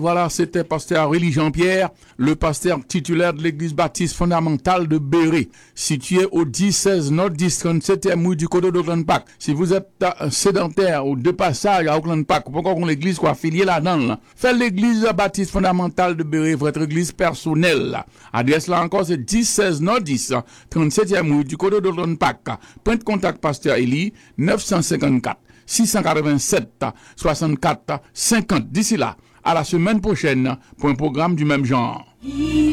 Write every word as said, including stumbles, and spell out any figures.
voilà, c'était pasteur Willy Jean-Pierre, le pasteur titulaire de l'église baptiste fondamentale de Béré, située au dix seize Nord dix trente-septième rue du côté d'Auckland Park. Si vous êtes euh, sédentaire ou de passage à Auckland Park, pourquoi qu'on l'église quoi affiliée là-dedans, là, faites l'église baptiste fondamentale de Béré, votre église personnelle. Là. Adresse là encore, c'est dix seize Nord dix trente-septième rue du côté d'Auckland Park. Point de contact pasteur Eli, neuf cent cinquante-quatre six cent quatre-vingt-sept soixante-quatre cinquante. D'ici là, à la semaine prochaine pour un programme du même genre.